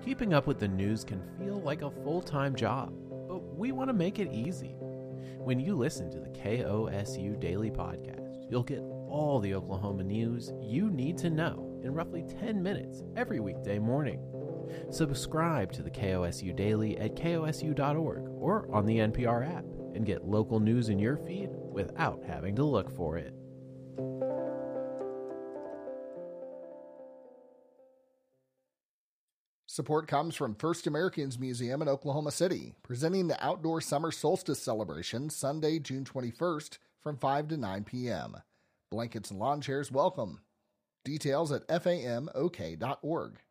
Keeping up with the news can feel like a full-time job, but we want to make it easy. When you listen to the KOSU Daily Podcast, you'll get all the Oklahoma news you need to know in roughly 10 minutes every weekday morning. Subscribe to the KOSU Daily at kosu.org or on the NPR app and get local news in your feed without having to look for it. Support comes from First Americans Museum in Oklahoma City, presenting the Outdoor Summer Solstice Celebration Sunday, June 21st from 5 to 9 p.m. Blankets and lawn chairs welcome. Details at famok.org.